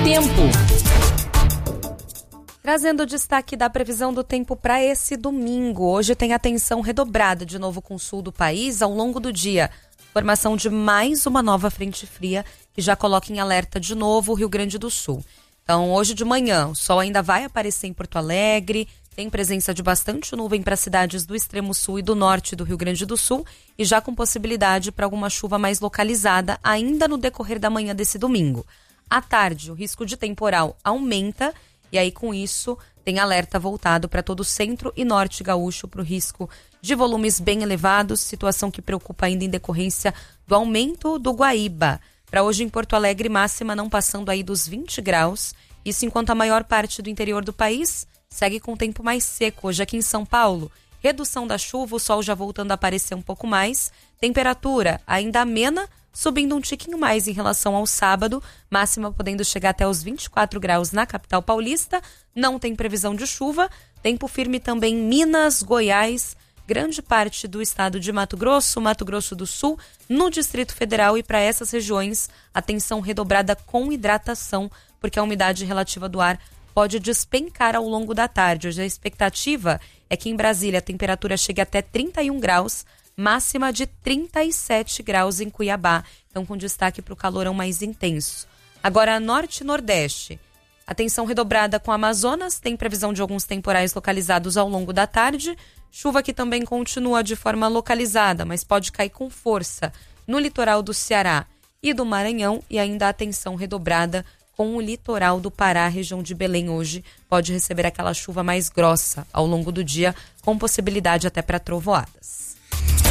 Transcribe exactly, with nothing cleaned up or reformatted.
Tempo. Trazendo o destaque da previsão do tempo para esse domingo. Hoje tem atenção redobrada de novo com o sul do país ao longo do dia. Formação de mais uma nova frente fria que já coloca em alerta de novo o Rio Grande do Sul. Então, hoje de manhã, o sol ainda vai aparecer em Porto Alegre, tem presença de bastante nuvem para cidades do extremo sul e do norte do Rio Grande do Sul e já com possibilidade para alguma chuva mais localizada ainda no decorrer da manhã desse domingo. À tarde, o risco de temporal aumenta e aí com isso tem alerta voltado para todo o centro e norte gaúcho para o risco de volumes bem elevados, situação que preocupa ainda em decorrência do aumento do Guaíba. Para hoje em Porto Alegre, máxima não passando aí dos vinte graus, isso enquanto a maior parte do interior do país segue com o tempo mais seco. Hoje aqui em São Paulo, redução da chuva, o sol já voltando a aparecer um pouco mais, temperatura ainda amena, subindo um tiquinho mais em relação ao sábado, máxima podendo chegar até os vinte e quatro graus na capital paulista, não tem previsão de chuva, tempo firme também em Minas, Goiás, grande parte do estado de Mato Grosso, Mato Grosso do Sul, no Distrito Federal e para essas regiões, atenção redobrada com hidratação, porque a umidade relativa do ar pode despencar ao longo da tarde. Hoje a expectativa é que em Brasília a temperatura chegue até trinta e um graus, máxima de trinta e sete graus em Cuiabá, então com destaque para o calorão mais intenso. Agora, norte e nordeste, atenção redobrada com Amazonas, tem previsão de alguns temporais localizados ao longo da tarde, chuva que também continua de forma localizada, mas pode cair com força no litoral do Ceará e do Maranhão e ainda atenção redobrada com o litoral do Pará, região de Belém hoje, pode receber aquela chuva mais grossa ao longo do dia, com possibilidade até para trovoadas.